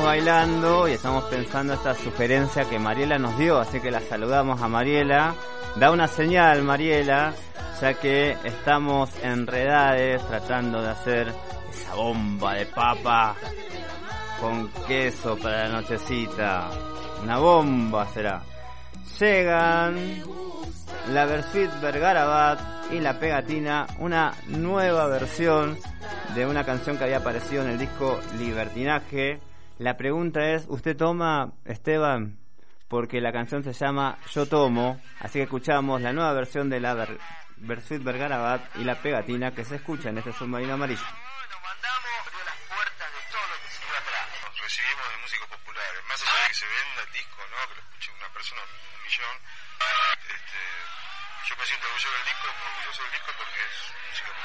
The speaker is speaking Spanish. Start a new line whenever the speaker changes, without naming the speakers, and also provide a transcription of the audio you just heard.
bailando y estamos pensando esta sugerencia que Mariela nos dio, así que la saludamos a Mariela. Da una señal, Mariela, ya que estamos enredades tratando de hacer esa bomba de papa con queso para la nochecita. Una bomba será. Llegan la Versuit Vergarabat y la Pegatina, una nueva versión de una canción que había aparecido en el disco Libertinaje. La pregunta es, ¿usted toma, Esteban? Porque la canción se llama Yo Tomo, así que escuchamos la nueva versión de la Versuit Vergarabat y la Pegatina que se escucha en este submarino amarillo.
Nos mandamos, abrió las puertas de todo lo que se iba atrás. Nos recibimos de músicos populares, más allá de que se venda el disco, ¿no? Que lo escuche una persona, 1 millón. Yo me siento orgulloso del disco porque es música popular.